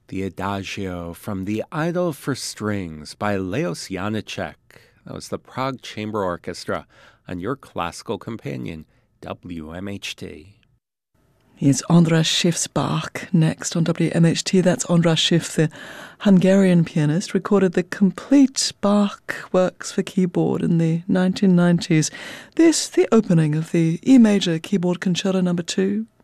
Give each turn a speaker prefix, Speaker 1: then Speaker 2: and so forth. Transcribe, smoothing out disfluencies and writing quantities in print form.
Speaker 1: The Adagio from The Idol for Strings by Leos Janáček. That was the Prague Chamber Orchestra on your classical companion, WMHT.
Speaker 2: Here's András Schiff's Bach next on WMHT. That's András Schiff, the Hungarian pianist, recorded the complete Bach works for keyboard in the 1990s. This, the opening of the E major keyboard concerto number 2.